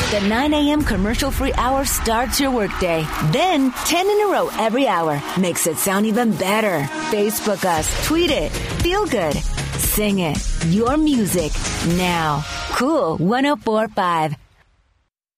The 9 a.m. commercial-free hour starts your workday. Then 10 in a row every hour makes it sound even better. Facebook us, tweet it, feel good, sing it. Your music now. Cool 104.5.